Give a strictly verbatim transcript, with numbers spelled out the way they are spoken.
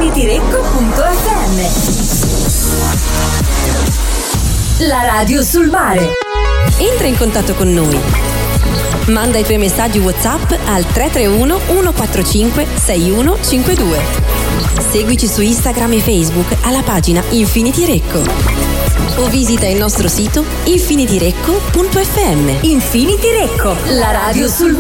infinityrecco punto effe emme. La radio sul mare. Entra in contatto con noi. Manda i tuoi messaggi WhatsApp al tre tre uno uno quattro cinque sei uno cinque due. Seguici su Instagram e Facebook alla pagina Infinity Recco. O visita il nostro sito infinityrecco punto effe emme. Infinity Recco, la radio sul mare.